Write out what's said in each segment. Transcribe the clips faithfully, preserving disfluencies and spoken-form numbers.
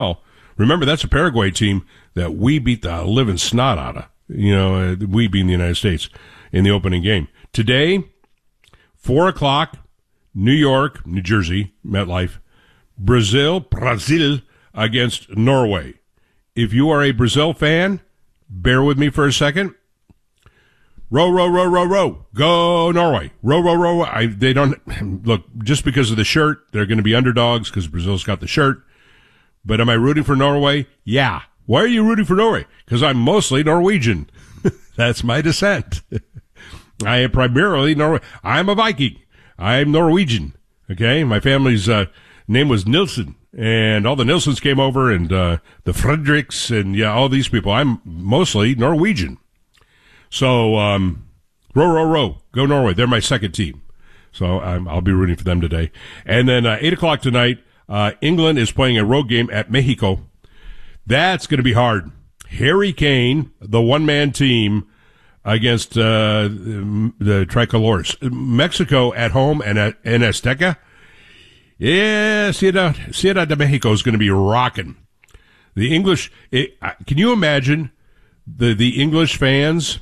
Oh, remember, that's a Paraguay team that we beat the living snot out of, you know, uh, we being the United States in the opening game. Today, four o'clock, New York, New Jersey, MetLife, Brazil, Brazil against Norway. If you are a Brazil fan, bear with me for a second. Row, row, row, row, row. Go Norway. Row, row, row. I, they don't, look, just because of the shirt, they're going to be underdogs because Brazil's got the shirt. But am I rooting for Norway? Yeah. Why are you rooting for Norway? Because I'm mostly Norwegian. That's my descent. I am primarily Norway. I'm a Viking. I'm Norwegian. Okay? My family's uh, name was Nilsson. And all the Nilssons came over, and uh, the Fredericks, and yeah, all these people. I'm mostly Norwegian. So, um, row, row, row, go Norway. They're my second team. So um, I'll be rooting for them today. And then uh, eight o'clock tonight, uh, England is playing a road game at Mexico. That's going to be hard. Harry Kane, the one-man team against uh, the Tricolores. Mexico at home and at in Azteca. Yeah, Ciudad, Ciudad de Mexico is going to be rocking. The English, it, can you imagine the, the English fans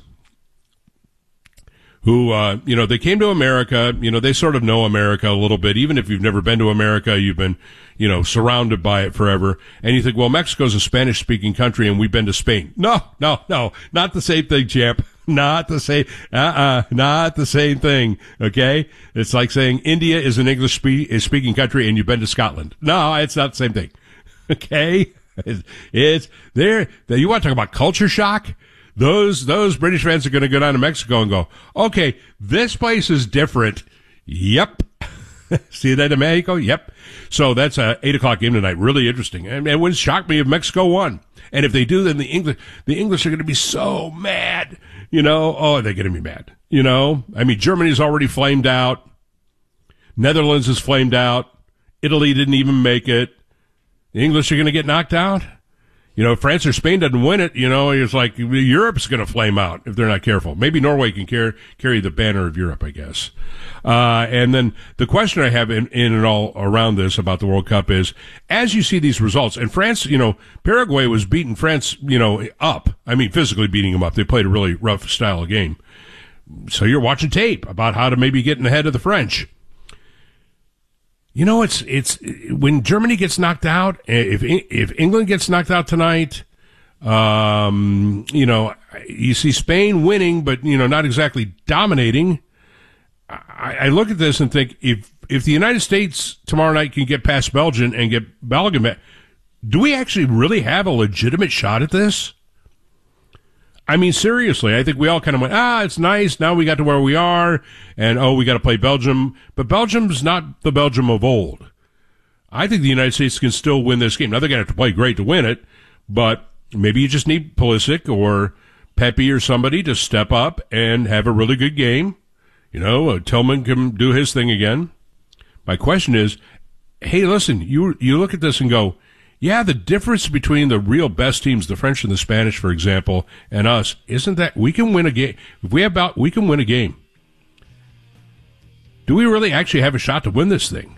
who, uh, you know, they came to America, you know, they sort of know America a little bit. Even if you've never been to America, you've been, you know, surrounded by it forever. And you think, well, Mexico's a Spanish-speaking country and we've been to Spain. No, no, no, not the same thing, champ. Not the same, uh-uh, not the same thing, okay? It's like saying India is an English-speaking country and you've been to Scotland. No, it's not the same thing, okay? It's, it's there. You want to talk about culture shock? Those, those British fans are going to go down to Mexico and go, okay, this place is different. Yep. Ciudad de Mexico? Yep. So that's a eight o'clock game tonight. Really interesting. And it wouldn't shock me if Mexico won. And if they do, then the English, the English are going to be so mad. You know, oh, they're going to be mad. You know, I mean, Germany's already flamed out. Netherlands is flamed out. Italy didn't even make it. The English are going to get knocked out. You know, if France or Spain doesn't win it, you know, it's like Europe's going to flame out if they're not careful. Maybe Norway can carry, carry the banner of Europe, I guess. Uh, and then the question I have in, in and all around this about the World Cup is, as you see these results, and France, you know, Paraguay was beating France, you know, up. I mean, physically beating them up. They played a really rough style of game. So you're watching tape about how to maybe get in ahead of the French. You know, it's, it's, when Germany gets knocked out, if, if England gets knocked out tonight, um, you know, you see Spain winning, but, you know, not exactly dominating. I, I look at this and think, if, if the United States tomorrow night can get past Belgium and get Belgium back, do we actually really have a legitimate shot at this? I mean, seriously, I think we all kind of went, ah, it's nice. Now we got to where we are, and, oh, we got to play Belgium. But Belgium's not the Belgium of old. I think the United States can still win this game. Now, they're going to have to play great to win it, but maybe you just need Pulisic or Pepe or somebody to step up and have a really good game. You know, Tillman can do his thing again. My question is, hey, listen, you you look at this and go, yeah, the difference between the real best teams, the French and the Spanish, for example, and us, isn't that we can win a game. If we have about, we can win a game. Do we really actually have a shot to win this thing?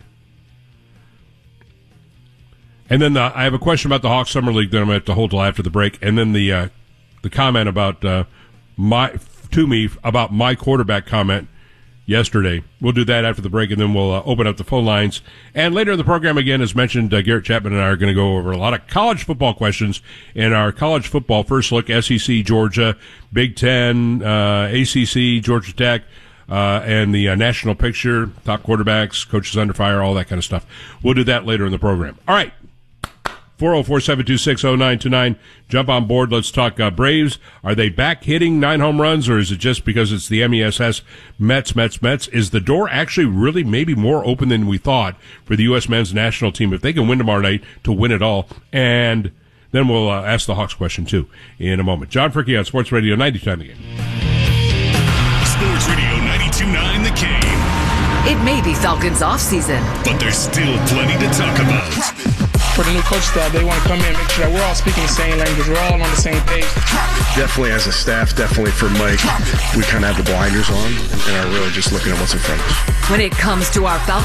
And then the, I have a question about the Hawks Summer League that I'm going to have to hold till after the break. And then the uh, the comment about uh, my to me about my quarterback comment yesterday. We'll do that after the break, and then we'll uh, open up the phone lines. And later in the program, again, as mentioned, uh, Garrett Chapman and I are going to go over a lot of college football questions in our college football first look, S E C, Georgia, Big Ten, uh, A C C, Georgia Tech, uh, and the uh, national picture, top quarterbacks, coaches under fire, all that kind of stuff. We'll do that later in the program. All right. four oh four, seven two six, oh nine two nine. Jump on board. Let's talk uh, Braves. Are they back hitting nine home runs, or is it just because it's the M E S S Mets, Mets, Mets? Is the door actually really maybe more open than we thought for the U S men's national team if they can win tomorrow night to win it all? And then we'll uh, ask the Hawks question, too, in a moment. John Fricke on Sports Radio ninety-two point nine The Game. Sports Radio ninety-two point nine The Game. It may be Falcons off-season, but there's still plenty to talk about. For the new coach staff, they want to come in and make sure that we're all speaking the same language, we're all on the same page. Definitely as a staff, definitely for Mike, we kind of have the blinders on and are really just looking at what's in front of us. When it comes to our Falcons